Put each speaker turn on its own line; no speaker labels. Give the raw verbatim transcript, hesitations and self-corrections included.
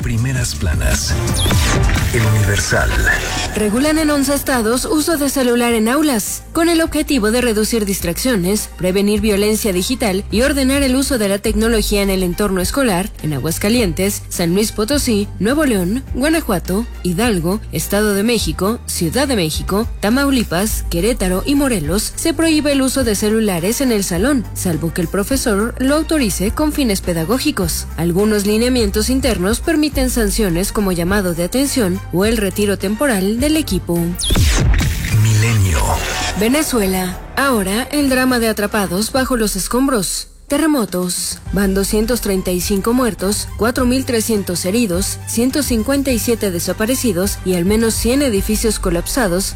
primeras planas. El Universal.
Regulan en once estados uso de celular en aulas, con el objetivo de reducir distracciones, prevenir violencia digital y ordenar el uso de la tecnología en el entorno escolar en Aguascalientes, San Luis Potosí, Nuevo León, Guanajuato, Hidalgo, Estado de México, Ciudad de México, Tamaulipas, Querétaro y Morelos. Se prohíbe el uso de celulares en el salón, salvo que el profesor lo autorice con fines pedagógicos. Algunos lineamientos internos permiten sanciones como llamado de atención o el retiro temporal del equipo.
Milenio.
Venezuela. Ahora el drama de atrapados bajo los escombros. Terremotos. Van doscientos treinta y cinco muertos, cuatro mil trescientos heridos, ciento cincuenta y siete desaparecidos y al menos cien edificios colapsados